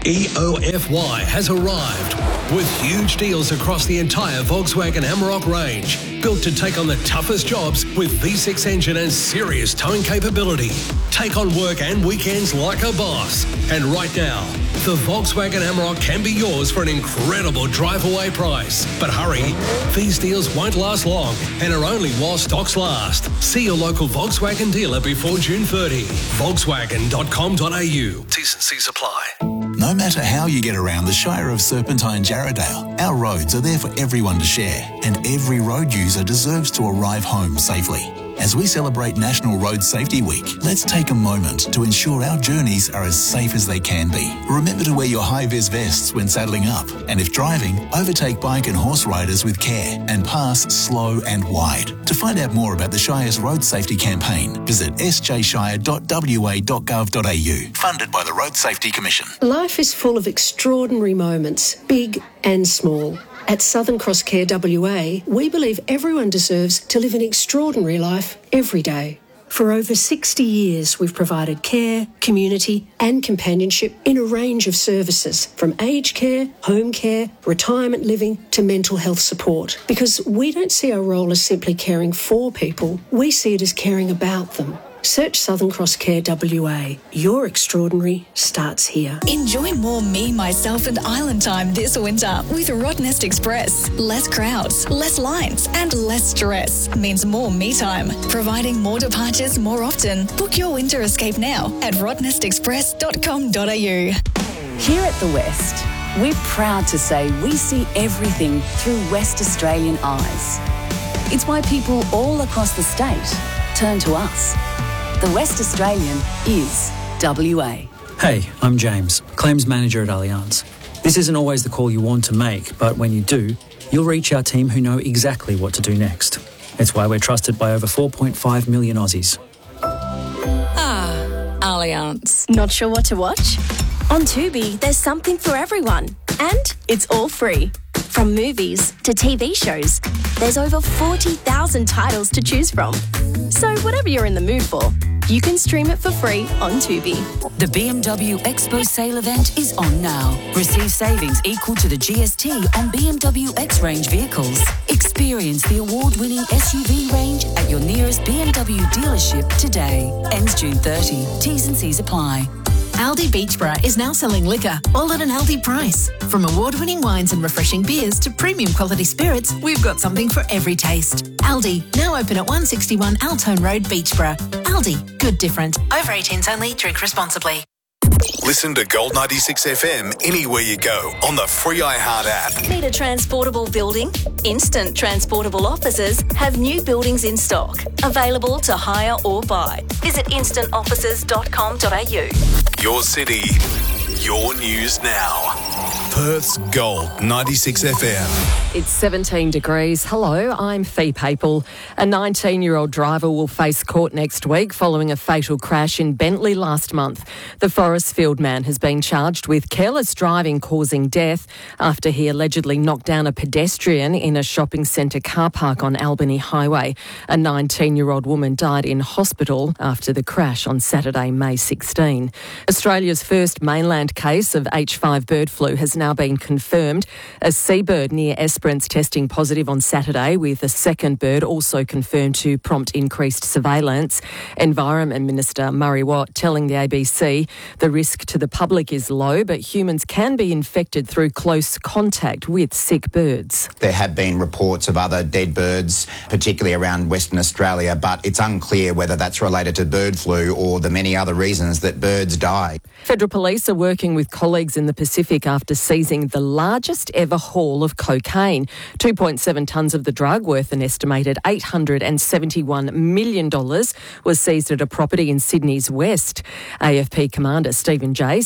EOFY has arrived with huge deals across the entire Volkswagen Amarok range. Built to take on the toughest jobs with V6 engine and serious towing capability. Take on work and weekends like a boss. And right now, the Volkswagen Amarok can be yours for an incredible drive-away price. But hurry, these deals won't last long and are only while stocks last. See your local Volkswagen dealer before June 30. Volkswagen.com.au. T's and C's apply. No matter how you get around the Shire of Serpentine Jarrahdale, our roads are there for everyone to share, and every road user deserves to arrive home safely. As we celebrate National Road Safety Week, let's take a moment to ensure our journeys are as safe as they can be. Remember to wear your high-vis vests when saddling up, and if driving, overtake bike and horse riders with care and pass slow and wide. To find out more about the Shire's Road Safety Campaign, visit sjshire.wa.gov.au, funded by the Road Safety Commission. Life is full of extraordinary moments, big and small. At Southern Cross Care WA, we believe everyone deserves to live an extraordinary life every day. For over 60 years, we've provided care, community and companionship in a range of services, from aged care, home care, retirement living to mental health support. Because we don't see our role as simply caring for people, we see it as caring about them. Search Southern Cross Care WA. Your extraordinary starts here. Enjoy more me, myself and island time this winter with Rottnest Express. Less crowds, less lines and less stress means more me time, providing more departures more often. Book your winter escape now at rottnestexpress.com.au. Here at The West, we're proud to say we see everything through West Australian eyes. It's why people all across the state turn to us. The West Australian is WA. Hey, I'm James, Claims Manager at Allianz. This isn't always the call you want to make, but when you do, you'll reach our team who know exactly what to do next. It's why we're trusted by over 4.5 million Aussies. Allianz. Not sure what to watch? On Tubi, there's something for everyone. And it's all free. From movies to TV shows, there's over 40,000 titles to choose from. So whatever you're in the mood for, you can stream it for free on Tubi. The BMW Expo sale event is on now. Receive savings equal to the GST on BMW X-Range vehicles. Experience the award-winning SUV range at your nearest BMW dealership today. Ends June 30. T's and C's apply. Aldi Beachborough is now selling liquor, all at an Aldi price. From award-winning wines and refreshing beers to premium quality spirits, we've got something for every taste. Aldi, now open at 161 Altone Road, Beachborough. Aldi, good different. Over 18s only, drink responsibly. Listen to Gold 96 FM anywhere you go on the free iHeart app. Need a transportable building? Instant Transportable Offices have new buildings in stock, available to hire or buy. Visit instantoffices.com.au. Your city, your news now. Perth's Gold 96 FM. It's 17 degrees. Hello, I'm Fee Papel. A 19-year-old driver will face court next week following a fatal crash in Bentley last month. The Forestfield man has been charged with careless driving causing death after he allegedly knocked down a pedestrian in a shopping centre car park on Albany Highway. A 19-year-old woman died in hospital after the crash on Saturday, May 16. Australia's first mainland case of H5 bird flu has now been confirmed. A seabird near Esperance testing positive on Saturday, with a second bird also confirmed to prompt increased surveillance. Environment Minister Murray Watt telling the ABC the risk to the public is low, but humans can be infected through close contact with sick birds. There have been reports of other dead birds, particularly around Western Australia, but it's unclear whether that's related to bird flu or the many other reasons that birds die. Federal Police are working with colleagues in the Pacific after seizing the largest ever haul of cocaine. 2.7 tonnes of the drug, worth an estimated $871 million, was seized at a property in Sydney's west. AFP Commander Stephen Jay